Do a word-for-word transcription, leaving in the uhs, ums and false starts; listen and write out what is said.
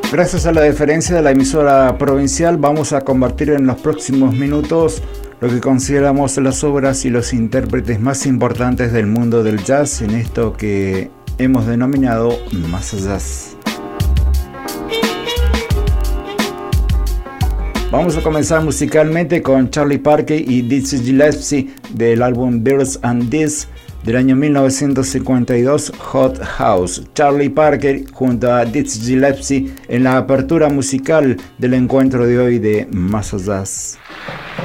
Gracias a la deferencia de la emisora provincial, vamos a compartir en los próximos minutos lo que consideramos las obras y los intérpretes más importantes del mundo del jazz en esto que hemos denominado Más Jazz. Vamos a comenzar musicalmente con Charlie Parker y Dizzy Gillespie del álbum Birds and Bees del año mil novecientos cincuenta y dos, Hot House. Charlie Parker junto a Dizzy Gillespie en la apertura musical del encuentro de hoy de Más Jazz.